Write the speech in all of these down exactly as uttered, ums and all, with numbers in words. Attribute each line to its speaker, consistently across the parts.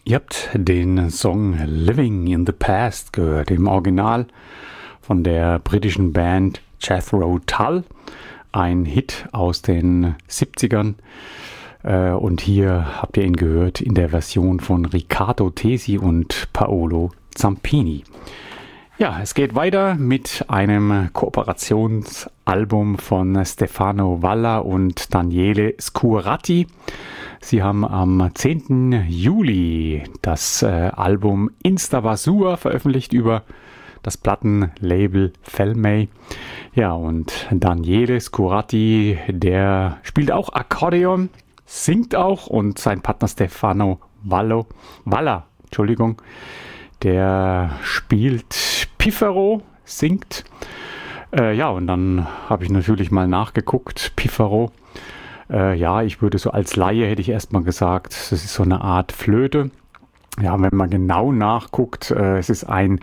Speaker 1: Ihr habt den Song Living in the Past gehört, im Original von der britischen Band Jethro Tull, ein Hit aus den siebzigern. Äh, und hier habt ihr ihn gehört in der Version von Riccardo Tesi und Paolo Zampini. Ja, es geht weiter mit einem Kooperationsalbum von Stefano Valla und Daniele Scuratti. Sie haben am zehnten Juli das äh, Album Instavasua veröffentlicht über das Plattenlabel Felmey. Ja, und Daniele Scuratti, der spielt auch Akkordeon, singt auch, und sein Partner Stefano Vallo, Valla, Entschuldigung, der spielt Piffero, singt. Äh, ja, und dann habe ich natürlich mal nachgeguckt, Piffero. Äh, ja, ich würde so als Laie, hätte ich erstmal gesagt, das ist so eine Art Flöte. Ja, wenn man genau nachguckt, äh, es ist ein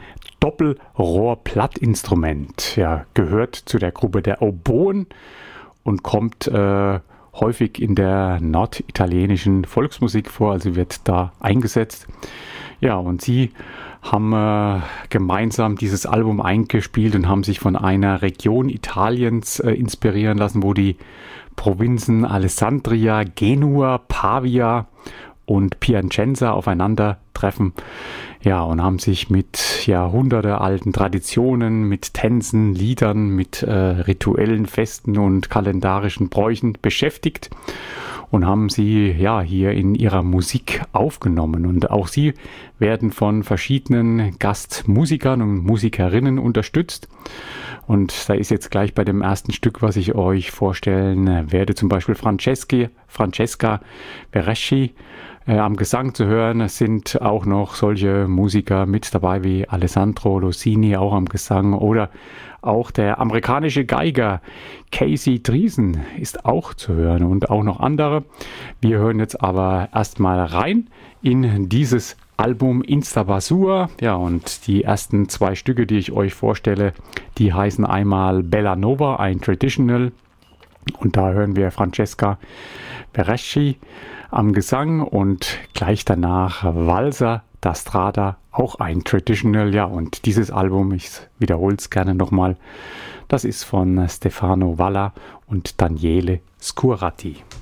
Speaker 1: Doppelrohr-Plattinstrument. Ja, gehört zu der Gruppe der Oboen und kommt äh, häufig in der norditalienischen Volksmusik vor, also wird da eingesetzt. Ja, und sie haben äh, gemeinsam dieses Album eingespielt und haben sich von einer Region Italiens äh, inspirieren lassen, wo die Provinzen Alessandria, Genua, Pavia und Piacenza aufeinandertreffen. Ja, und haben sich mit jahrhundertealten Traditionen, mit Tänzen, Liedern, mit äh, rituellen Festen und kalendarischen Bräuchen beschäftigt und haben sie ja hier in ihrer Musik aufgenommen. Und auch sie werden von verschiedenen Gastmusikern und Musikerinnen unterstützt. Und da ist jetzt gleich bei dem ersten Stück, was ich euch vorstellen werde, zum Beispiel Franceschi, Francesca Bereschi äh, am Gesang zu hören. Es sind auch noch solche Musiker mit dabei wie Alessandro Rossini, auch am Gesang, oder auch der amerikanische Geiger Casey Driesen ist auch zu hören und auch noch andere. Wir hören jetzt aber erstmal rein in dieses Album Instavasua. Ja, und die ersten zwei Stücke, die ich euch vorstelle, die heißen einmal Bella Nova, ein Traditional. Und da hören wir Francesca Bereschi am Gesang und gleich danach Valsa da Strada, auch ein Traditional. Ja, und dieses Album, ich wiederhole es gerne nochmal, das ist von Stefano Valla und Daniele Scuratti.